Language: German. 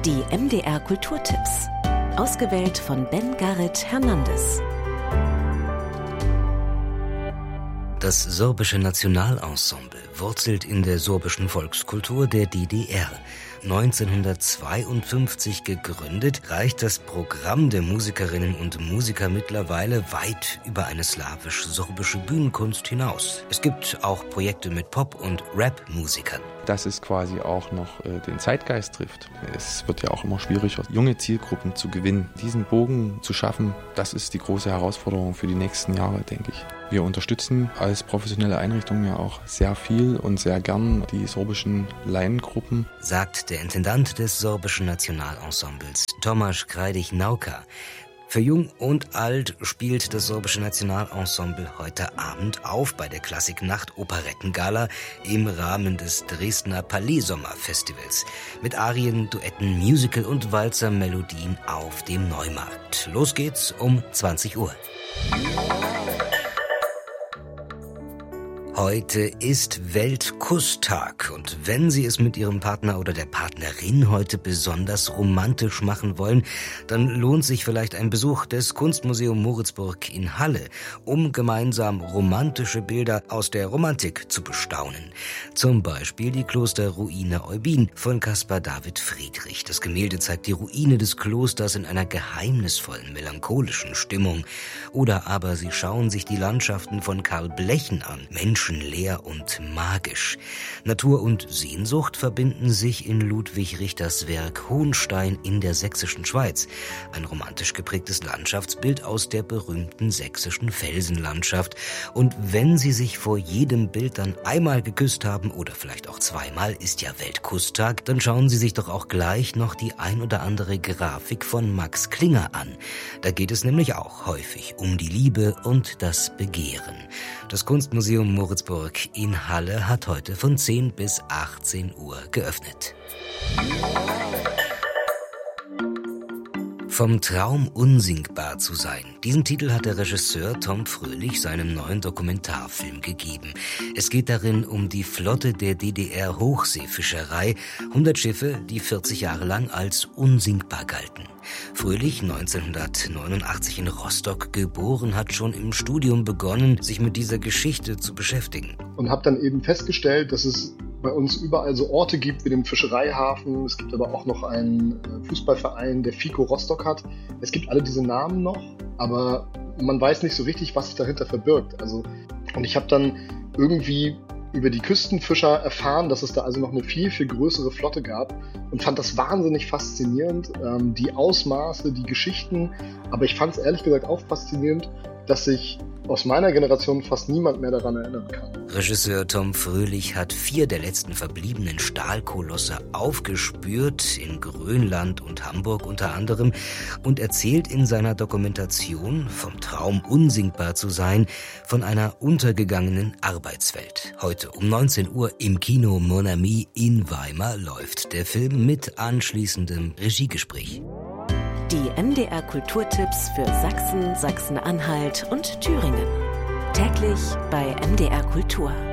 Die MDR Kulturtipps. Ausgewählt von Ben Garret Hernandez. Das sorbische Nationalensemble wurzelt in der sorbischen Volkskultur der DDR. 1952 gegründet, reicht das Programm der Musikerinnen und Musiker mittlerweile weit über eine slawisch-sorbische Bühnenkunst hinaus. Es gibt auch Projekte mit Pop- und Rap-Musikern. Dass es quasi auch noch den Zeitgeist trifft. Es wird ja auch immer schwieriger, junge Zielgruppen zu gewinnen. Diesen Bogen zu schaffen, das ist die große Herausforderung für die nächsten Jahre, denke ich. Wir unterstützen als professionelle Einrichtung ja auch sehr viel und sehr gern die sorbischen Laiengruppen, sagt der Intendant des sorbischen Nationalensembles, Tomasz Krajdik-Nauka. Für Jung und Alt spielt das sorbische Nationalensemble heute Abend auf bei der Klassiknacht Operettengala im Rahmen des Dresdner Palais Sommerfestivals mit Arien, Duetten, Musical und Walzer-Melodien auf dem Neumarkt. Los geht's um 20 Uhr. Heute ist Weltkusstag und wenn Sie es mit Ihrem Partner oder der Partnerin heute besonders romantisch machen wollen, dann lohnt sich vielleicht ein Besuch des Kunstmuseum Moritzburg in Halle, um gemeinsam romantische Bilder aus der Romantik zu bestaunen. Zum Beispiel die Klosterruine Eubin von Caspar David Friedrich. Das Gemälde zeigt die Ruine des Klosters in einer geheimnisvollen, melancholischen Stimmung. Oder aber Sie schauen sich die Landschaften von Karl Blechen an, menschenleer und magisch. Natur und Sehnsucht verbinden sich in Ludwig Richters Werk Hohenstein in der sächsischen Schweiz. Ein romantisch geprägtes Landschaftsbild aus der berühmten sächsischen Felsenlandschaft. Und wenn Sie sich vor jedem Bild dann einmal geküsst haben oder vielleicht auch zweimal, ist ja Weltkusstag, dann schauen Sie sich doch auch gleich noch die ein oder andere Grafik von Max Klinger an. Da geht es nämlich auch häufig um die Liebe und das Begehren. Das Kunstmuseum Moritzburg in Halle hat heute von 10 bis 18 Uhr geöffnet. Vom Traum unsingbar zu sein. Diesen Titel hat der Regisseur Tom Fröhlich seinem neuen Dokumentarfilm gegeben. Es geht darin um die Flotte der DDR-Hochseefischerei, 100 Schiffe, die 40 Jahre lang als unsinkbar galten. Fröhlich, 1989 in Rostock geboren, hat schon im Studium begonnen, sich mit dieser Geschichte zu beschäftigen. Und habe dann eben festgestellt, dass es bei uns überall so Orte gibt wie den Fischereihafen. Es gibt aber auch noch einen Fußballverein, der FICO Rostock hat. Es gibt alle diese Namen noch, aber man weiß nicht so richtig, was sich dahinter verbirgt. Und ich habe dann irgendwie über die Küstenfischer erfahren, dass es da also noch eine viel, viel größere Flotte gab und fand das wahnsinnig faszinierend, die Ausmaße, die Geschichten. Aber ich fand es ehrlich gesagt auch faszinierend, dass sich aus meiner Generation fast niemand mehr daran erinnern kann. Regisseur Tom Fröhlich hat 4 der letzten verbliebenen Stahlkolosse aufgespürt, in Grönland und Hamburg unter anderem, und erzählt in seiner Dokumentation vom Traum unsinkbar zu sein, von einer untergegangenen Arbeitswelt. Heute um 19 Uhr im Kino Mon Ami in Weimar läuft der Film mit anschließendem Regiegespräch. Die MDR Kulturtipps für Sachsen, Sachsen-Anhalt und Thüringen. Täglich bei MDR Kultur.